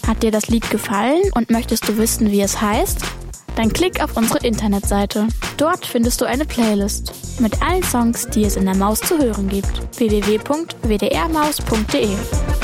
Hat dir das Lied gefallen und möchtest du wissen, wie es heißt? Dann klick auf unsere Internetseite. Dort findest du eine Playlist mit allen Songs, die es in der Maus zu hören gibt. www.wdrmaus.de